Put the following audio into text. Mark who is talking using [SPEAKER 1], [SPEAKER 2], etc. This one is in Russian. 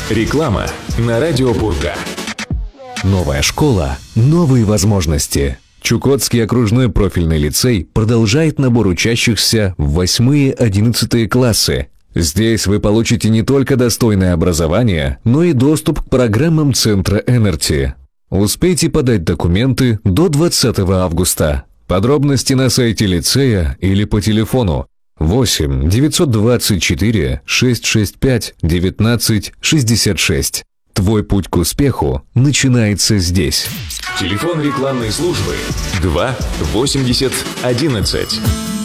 [SPEAKER 1] Реклама на радио Пурга.
[SPEAKER 2] Новая школа, новые возможности. Чукотский окружной профильный лицей продолжает набор учащихся в 8-11 классы. Здесь вы получите не только достойное образование, но и доступ к программам Центра Энерти. Успейте подать документы до 20 августа. Подробности на сайте лицея или по телефону 8 924 665 19 66. Твой путь к успеху начинается здесь.
[SPEAKER 1] Телефон рекламной службы 2 80 11.